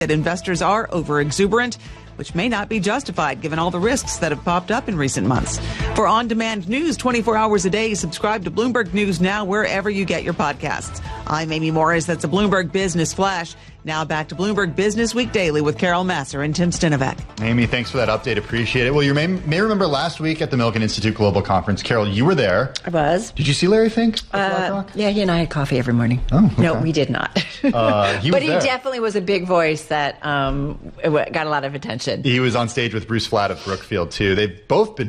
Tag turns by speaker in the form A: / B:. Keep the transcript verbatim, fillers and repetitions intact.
A: that investors are over-exuberant, which may not be justified given all the risks that have popped up in recent months. For on-demand news twenty-four hours a day, subscribe to Bloomberg News Now wherever you get your podcasts. I'm Amy Morris. That's a Bloomberg Business Flash. Now back to Bloomberg Business Week Daily with Carol Masser and Tim Stinovec.
B: Amy, thanks for that update. Appreciate it. Well, you may, may remember last week at the Milken Institute Global Conference, Carol, you were there.
C: I was.
B: Did you see Larry Fink?
C: Uh, yeah, he and I had coffee every morning.
B: Oh, okay.
C: No, we did not.
B: Uh, he
C: but
B: was
C: he
B: there.
C: definitely was a big voice that um, got a lot of attention.
B: He was on stage with Bruce Flatt of Brookfield, too. They've both been